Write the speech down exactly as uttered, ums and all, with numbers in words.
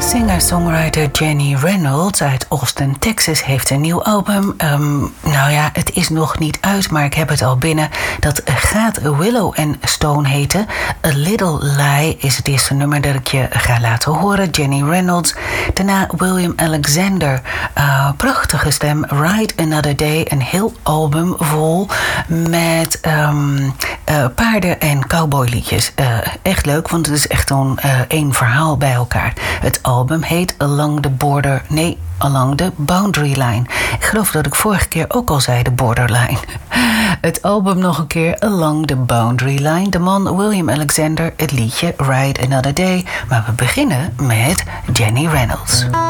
Singer-songwriter Jenny Reynolds uit Austin, Texas heeft een nieuw album. Um, nou ja, het is nog niet uit, maar ik heb het al binnen. Dat gaat Willow and Stone heten. A Little Lie is het eerste nummer dat ik je ga laten horen. Jenny Reynolds. Daarna William Alexander. Uh, prachtige stem. Ride Another Day. Een heel album vol met um, uh, paarden- en cowboyliedjes. Uh, echt leuk, want het is echt een uh, één verhaal bij elkaar. Het album heet Along the Border... Nee, Along the Boundary Line. Ik geloof dat ik vorige keer ook al zei de borderline. Het album nog een keer Along the Boundary Line. De man William Alexander, het liedje Ride Another Day. Maar we beginnen met Jenny Reynolds.